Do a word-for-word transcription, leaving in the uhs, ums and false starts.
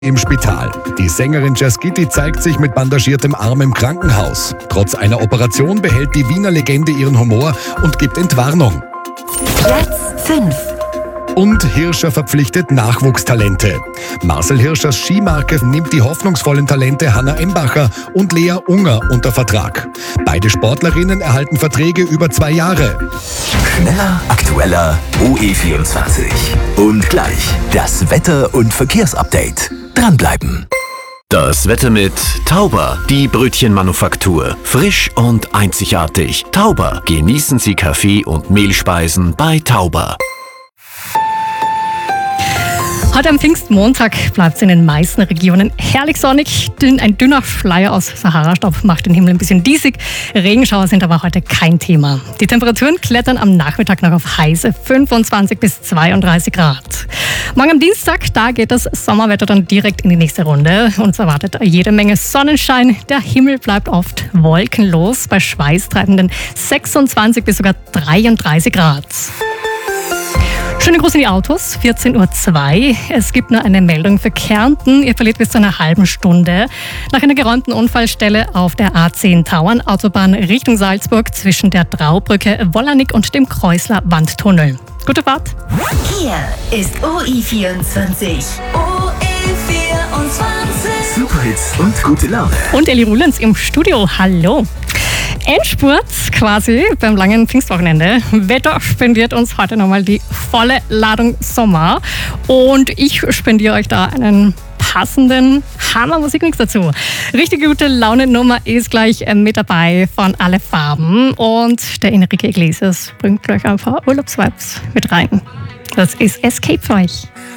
Im Spital. Die Sängerin Jazzgitti zeigt sich mit bandagiertem Arm im Krankenhaus. Trotz einer Operation behält die Wiener Legende ihren Humor und gibt Entwarnung. Platz fünf. Und Hirscher verpflichtet Nachwuchstalente. Marcel Hirschers Skimarke nimmt die hoffnungsvollen Talente Hanna Embacher und Lea Unger unter Vertrag. Beide Sportlerinnen erhalten Verträge über zwei Jahre. Schneller, aktueller, O E vierundzwanzig. Und gleich das Wetter- und Verkehrsupdate. Dranbleiben. Das Wetter mit Tauber, die Brötchenmanufaktur. Frisch und einzigartig. Tauber. Genießen Sie Kaffee und Mehlspeisen bei Tauber. Heute am Pfingstmontag bleibt es in den meisten Regionen herrlich sonnig. Dünn, ein dünner Schleier aus Sahara-Staub macht den Himmel ein bisschen diesig. Regenschauer sind aber heute kein Thema. Die Temperaturen klettern am Nachmittag noch auf heiße fünfundzwanzig bis zweiunddreißig Grad. Morgen am Dienstag, da geht das Sommerwetter dann direkt in die nächste Runde. Uns erwartet jede Menge Sonnenschein. Der Himmel bleibt oft wolkenlos bei schweißtreibenden sechsundzwanzig bis sogar dreiunddreißig Grad. Schöne Grüße in die Autos, vierzehn Uhr zwei. Es gibt nur eine Meldung für Kärnten. Ihr verliert bis zu einer halben Stunde. Nach einer geräumten Unfallstelle auf der A zehn Tauern, Autobahn Richtung Salzburg zwischen der Draubrücke, Wollanig und dem Kreuzler Wandtunnel. Gute Fahrt. Hier ist O E vierundzwanzig. O E vierundzwanzig. Superhits und gute Laune. Und Elli Ruhlens im Studio. Hallo. Endspurt quasi beim langen Pfingstwochenende. Wetter spendiert uns heute nochmal die volle Ladung Sommer. Und ich spendiere euch da einen passenden Hammer-Musikmix dazu. Richtig gute Laune-Nummer ist gleich mit dabei von Alle Farben. Und der Enrique Iglesias bringt gleich ein paar Urlaubsvibes mit rein. Das ist Escape für euch.